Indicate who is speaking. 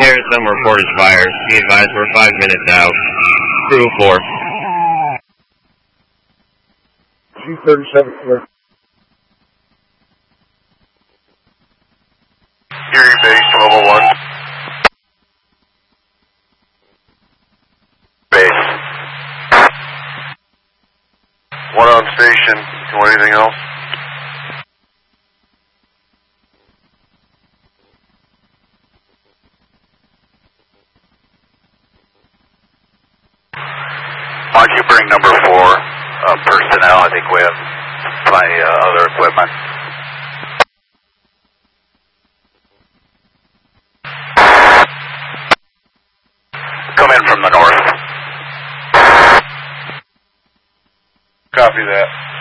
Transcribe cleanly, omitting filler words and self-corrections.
Speaker 1: Harrison reported fire. Be advised we're 5 minutes out. Crew 4.
Speaker 2: G37 clear.
Speaker 3: Erie Base to Mobile 1. Base. 1 on station. You want anything else? Why don't you bring number 4 personnel? I think we have plenty of other equipment. Come in from the north. Copy that.